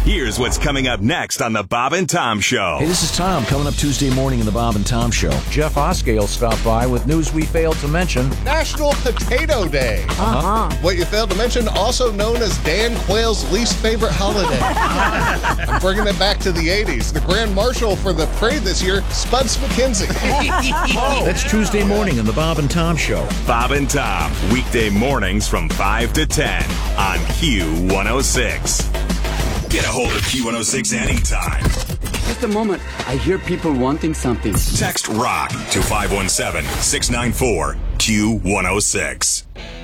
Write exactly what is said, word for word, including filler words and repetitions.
Here's what's coming up next on the Bob and Tom Show. Hey, this is Tom. Coming up Tuesday morning in the Bob and Tom Show. Jeff Oscale stopped by with news we failed to mention. National Potato Day. Uh-huh. What you failed to mention, also known as Dan Quayle's least favorite holiday. I'm bringing it back to the eighties. The Grand Marshal for the parade this year, Spuds McKenzie. That's Tuesday morning in the Bob and Tom Show. Bob and Tom, weekday mornings from five to ten on Q one oh six. Get a hold of Q one oh six anytime. Just a moment. I hear people wanting something. Text ROCK to five one seven, six nine four, Q one oh six.